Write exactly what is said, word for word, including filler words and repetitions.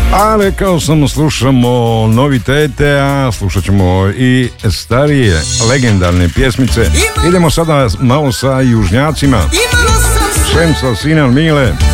A rekao sam, slušamo novitete, a slušat ćemo i starije legendarne pjesmice. Idemo sada malo sa južnjacima. Šemsa, Sinan, Mile.